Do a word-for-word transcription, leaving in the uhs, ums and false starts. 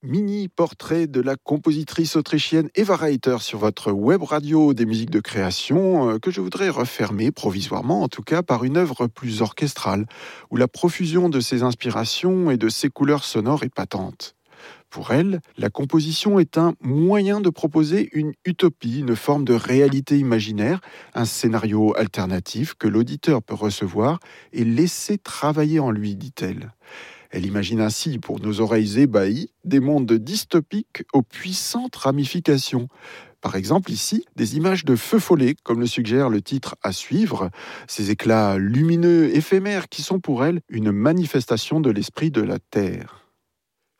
Mini-portrait de la compositrice autrichienne Eva Reiter sur votre web radio des musiques de création euh, que je voudrais refermer provisoirement, en tout cas par une œuvre plus orchestrale, où la profusion de ses inspirations et de ses couleurs sonores est patente. Pour elle, la composition est un moyen de proposer une utopie, une forme de réalité imaginaire, un scénario alternatif que l'auditeur peut recevoir et laisser travailler en lui, dit-elle. Elle imagine ainsi, pour nos oreilles ébahies, des mondes dystopiques aux puissantes ramifications. Par exemple, ici, des images de feux follets, comme le suggère le titre à suivre, ces éclats lumineux éphémères qui sont pour elle une manifestation de l'esprit de la Terre.